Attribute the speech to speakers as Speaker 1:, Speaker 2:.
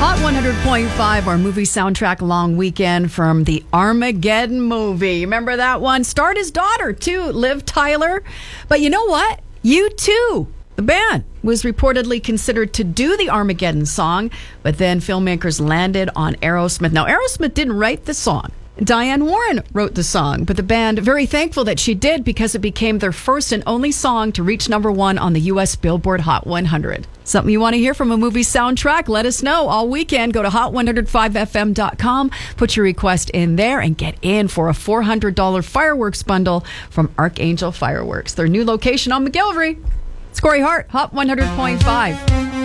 Speaker 1: Hot 100.5, our movie soundtrack long weekend from the Armageddon movie. Remember that one? Starred his daughter, too, Liv Tyler. But you know what? U2, the band, was reportedly considered to do the Armageddon song, but then filmmakers landed on Aerosmith. Now, Aerosmith didn't write the song. Diane Warren wrote the song, but the band very thankful that she did because it became their first and only song to reach number one on the U.S. Billboard Hot 100. Something you want to hear from a movie soundtrack? Let us know all weekend. Go to hot105fm.com, put your request in there, and get in for a $400 fireworks bundle from Archangel Fireworks. Their new location on McGillivray. It's Corey Hart, Hot 100.5.